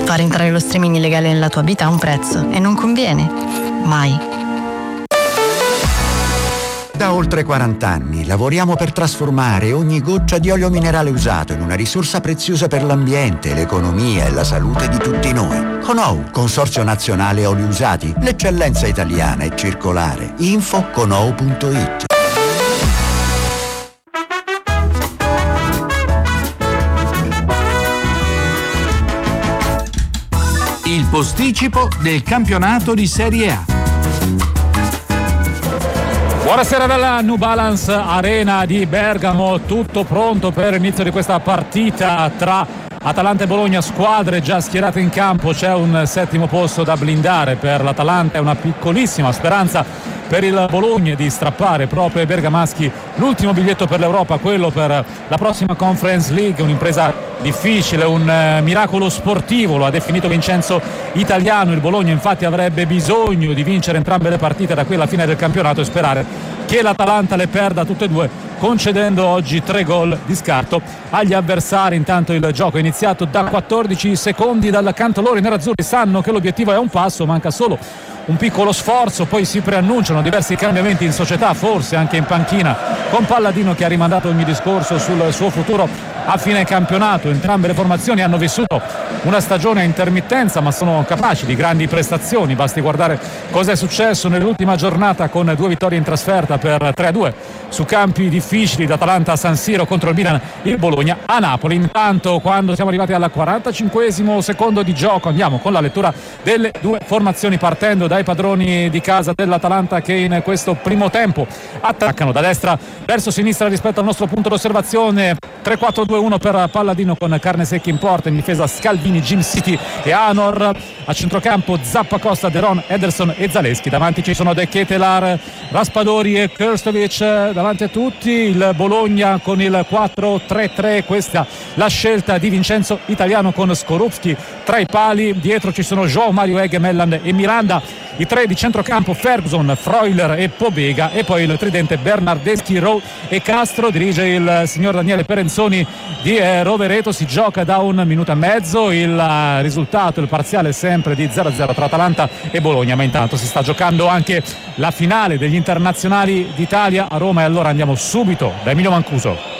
Far entrare lo streaming illegale nella tua vita ha un prezzo e non conviene. Mai. Da oltre 40 anni lavoriamo per trasformare ogni goccia di olio minerale usato in una risorsa preziosa per l'ambiente, l'economia e la salute di tutti noi. Conou, Consorzio Nazionale Oli Usati, l'eccellenza italiana e circolare. Info conou.it. Il posticipo del campionato di Serie A. Buonasera dalla New Balance Arena di Bergamo, tutto pronto per l'inizio di questa partita tra Atalanta e Bologna, squadre già schierate in campo. C'è un settimo posto da blindare per l'Atalanta e una piccolissima speranza per il Bologna di strappare proprio ai bergamaschi l'ultimo biglietto per l'Europa, quello per la prossima Conference League. Un'impresa difficile, un miracolo sportivo, lo ha definito Vincenzo Italiano. Il Bologna infatti avrebbe bisogno di vincere entrambe le partite da qui alla fine del campionato e sperare che l'Atalanta le perda tutte e due, concedendo oggi 3 gol di scarto agli avversari. Intanto il gioco è iniziato da 14 secondi dal canto loro. I nerazzurri sanno che l'obiettivo è a un passo, manca solo un piccolo sforzo, poi si preannunciano diversi cambiamenti in società, forse anche in panchina, con Palladino che ha rimandato ogni discorso sul suo futuro a fine campionato. Entrambe le formazioni hanno vissuto una stagione a intermittenza, ma sono capaci di grandi prestazioni. Basti guardare cosa è successo nell'ultima giornata con 2 vittorie in trasferta per 3-2 su campi difficili, l'Atalanta a San Siro contro il Milan, il Bologna a Napoli. Intanto, quando siamo arrivati al 45esimo secondo di gioco, andiamo con la lettura delle 2 formazioni, partendo dai padroni di casa dell'Atalanta che in questo primo tempo attaccano da destra verso sinistra rispetto al nostro punto d'osservazione. 3-4-2-1 per Palladino con Carnesecchi in porta, in difesa Scalvini, Jim City e Anor, a centrocampo Zappacosta, Deron, Ederson e Zaleschi. Davanti ci sono De Ketelar, Raspadori e Krstovic davanti a tutti. Il Bologna con il 4-3-3, questa la scelta di Vincenzo Italiano con Skorupski tra i pali. Dietro ci sono João Mario Egge, Melland e Miranda. I 3 di centrocampo Ferguson, Freuler e Pobega, e poi il tridente Bernardeschi, Rowe e Castro. Dirige il signor Daniele Perenzoni di Rovereto. Si gioca da 1 minuto e mezzo, il risultato, il parziale è sempre di 0-0 tra Atalanta e Bologna, ma intanto si sta giocando anche la finale degli internazionali d'Italia a Roma, e allora andiamo subito da Emilio Mancuso.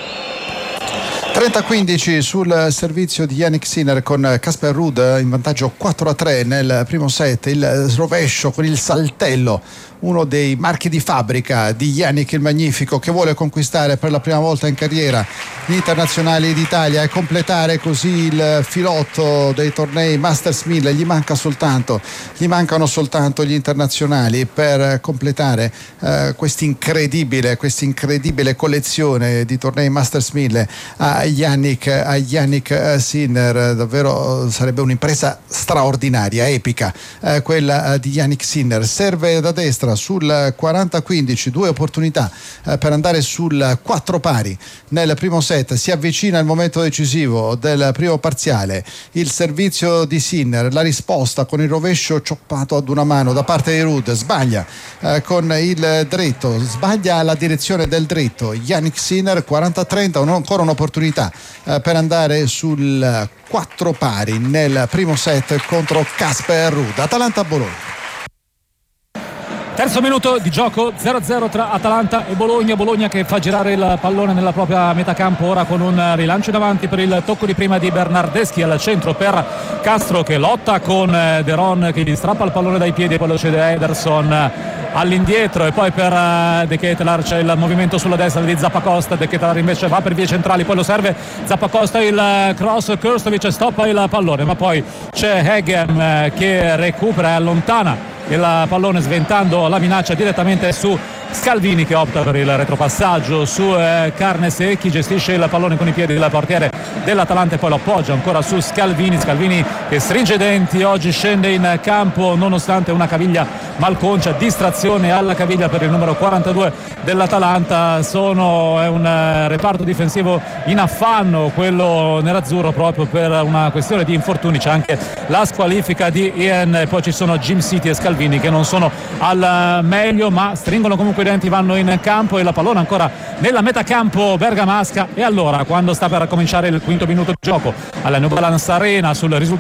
30-15 sul servizio di Yannick Sinner con Casper Ruud in vantaggio 4-3 nel primo set. Il rovescio con il saltello, uno dei marchi di fabbrica di Yannick il Magnifico, che vuole conquistare per la prima volta in carriera gli internazionali d'Italia e completare così il filotto dei tornei Masters 1000. Gli mancano soltanto gli internazionali per completare questa incredibile collezione di tornei Masters 1000 a Yannick Sinner. Davvero sarebbe un'impresa straordinaria, epica, quella di Yannick Sinner. Serve da destra sul 40-15, 2 opportunità per andare sul 4 pari nel primo set. Si avvicina il momento decisivo del primo parziale. Il servizio di Sinner, la risposta con il rovescio cioppato ad una mano da parte di Ruud. Sbaglia con il dritto, sbaglia la direzione del dritto. Yannick Sinner 40-30, ancora un'opportunità per andare sul 4 pari nel primo set contro Casper Ruud. Atalanta-Bologna. Terzo minuto di gioco, 0-0 tra Atalanta e Bologna che fa girare il pallone nella propria metà campo, ora con un rilancio in avanti per il tocco di prima di Bernardeschi al centro per Castro, che lotta con Deron che gli strappa il pallone dai piedi, poi lo cede Ederson all'indietro, e poi per De Ketelar c'è il movimento sulla destra di Zappacosta. De Ketelar invece va per vie centrali, poi lo serve Zappacosta, il cross, Krstovic stoppa il pallone, ma poi c'è Hegem che recupera e allontana il pallone sventando la minaccia direttamente su Scalvini, che opta per il retropassaggio su Carnesecchi, gestisce il pallone con i piedi del portiere dell'Atalanta e poi lo appoggia ancora su Scalvini che stringe i denti, oggi scende in campo nonostante una caviglia malconcia, distrazione alla caviglia per il numero 42 dell'Atalanta. È un reparto difensivo in affanno quello nerazzurro, proprio per una questione di infortuni. C'è anche la squalifica di Ian e poi ci sono Jim City e Scalvini che non sono al meglio, ma stringono comunque i denti, vanno in campo, e la pallone ancora nella metacampo bergamasca. E allora, quando sta per cominciare il quinto minuto di gioco alla New Balance Arena, sul risultato